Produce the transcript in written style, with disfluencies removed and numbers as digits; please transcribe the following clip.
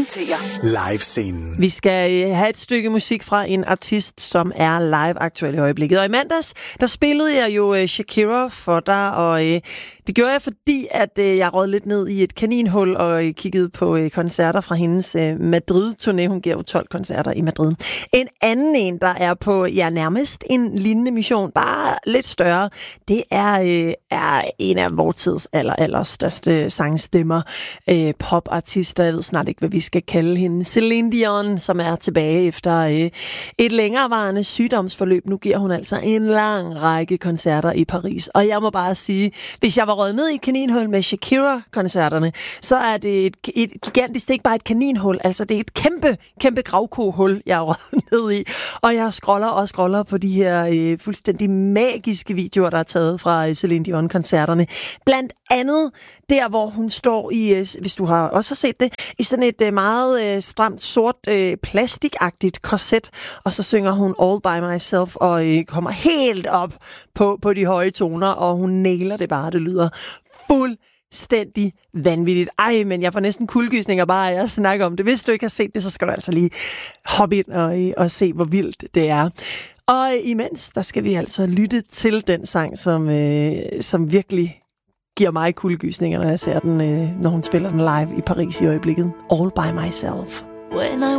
præsenterer Live-scenen. Vi skal have et stykke musik fra en artist, som er live aktuel i øjeblikket. Og i mandags, der spillede jeg jo Shakira for dig, og det gjorde jeg, fordi at jeg rød lidt ned i et kaninhul og kiggede på koncerter fra hendes Madrid-turné. Hun giver jo 12 koncerter i Madrid. En anden en, der er på nærmest en lignende mission, bare lidt større, det er en af vores tids allerstørste sangstemmer, popartister. Jeg ved snart ikke, hvad vi skal kalde hende. Celine Dion, som er tilbage efter et længerevarende sygdomsforløb. Nu giver hun altså en lang række koncerter i Paris. Og jeg må bare sige, hvis jeg var røget ned i et kaninhul med Shakira-koncerterne, så er det et gigantisk, det er ikke bare et kaninhul, altså det er et kæmpe gravkohul, jeg er røget ned i. Og jeg scroller på de her fuldstændig magiske videoer, der er taget fra Celine Dion-koncerterne. Blandt andet der, hvor hun står i, hvis du også har set det, i sådan et meget stramt, sort, plastikagtigt korset, og så synger hun All By Myself, og kommer helt op på de høje toner, og hun nailer det bare. Det lyder fuldstændig vanvittigt. Ej, men jeg får næsten kuldegysninger bare af at snakke om det. Hvis du ikke har set det, så skal du altså lige hoppe ind og se, hvor vildt det er. Og imens, der skal vi altså lytte til den sang, som virkelig giver mig kuldegysninger, når jeg ser den, når hun spiller den live i Paris i øjeblikket. All By Myself.